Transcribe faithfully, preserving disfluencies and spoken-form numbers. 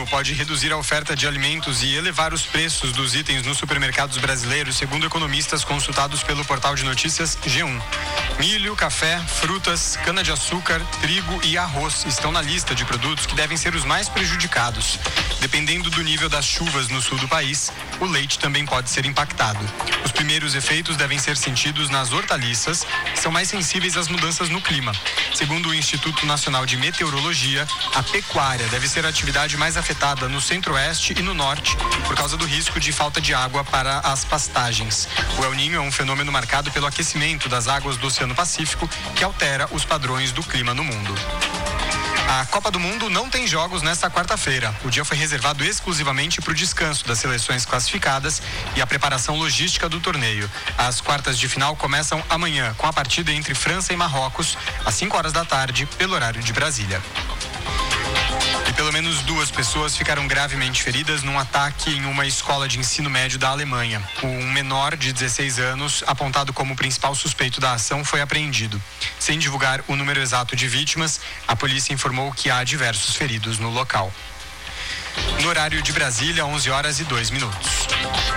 Ninho pode reduzir a oferta de alimentos e elevar os preços dos itens nos supermercados brasileiros, segundo economistas consultados pelo portal de notícias G um. Milho, café, frutas, cana-de-açúcar, trigo e arroz estão na lista de produtos que devem ser os mais prejudicados. Dependendo do nível das chuvas no sul do país, o leite também pode ser impactado. Os primeiros efeitos devem ser sentidos nas hortaliças, que são mais sensíveis às mudanças no clima. Segundo o Instituto Nacional de Meteorologia, a pecuária deve ser a atividade mais afetada no centro-oeste e no norte, por causa do risco de falta de água para as pastagens. O El Niño é um fenômeno marcado pelo aquecimento das águas do Oceano Pacífico, que altera os padrões do clima no mundo. A Copa do Mundo não tem jogos nesta quarta-feira. O dia foi reservado exclusivamente para o descanso das seleções classificadas e a preparação logística do torneio. As quartas de final começam amanhã, com a partida entre França e Marrocos, às cinco horas da tarde, pelo horário de Brasília. E pelo menos duas pessoas ficaram gravemente feridas num ataque em uma escola de ensino médio da Alemanha. Um menor de dezesseis anos, apontado como principal suspeito da ação, foi apreendido. Sem divulgar o número exato de vítimas, a polícia informou que há diversos feridos no local. No horário de Brasília, onze horas e dois minutos.